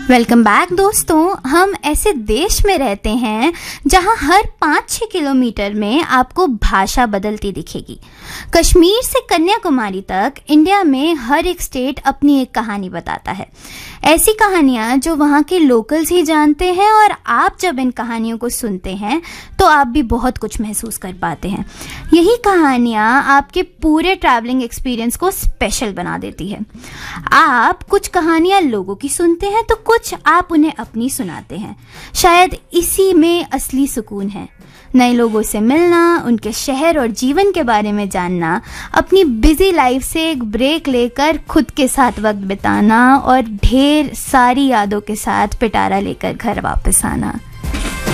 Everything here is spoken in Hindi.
वेलकम बैक दोस्तों। हम ऐसे देश में रहते हैं जहां हर 5-6 किलोमीटर में आपको भाषा बदलती दिखेगी। कश्मीर से कन्याकुमारी तक इंडिया में हर एक स्टेट अपनी एक कहानी बताता है। ऐसी कहानियां जो वहां के लोकल्स ही जानते हैं, और आप जब इन कहानियों को सुनते हैं तो आप भी बहुत कुछ महसूस कर पाते हैं। यही कहानियां आपके पूरे ट्रैवलिंग एक्सपीरियंस को स्पेशल बना देती है। आप कुछ कहानियां लोगों की सुनते हैं तो कुछ आप उन्हें अपनी सुनाते हैं। शायद इसी में असली सुकून है। नए लोगों से मिलना, उनके शहर और जीवन के बारे में जानना, अपनी बिजी लाइफ से एक ब्रेक लेकर खुद के साथ वक्त बिताना और ढेर सारी यादों के साथ पिटारा लेकर घर वापस आना।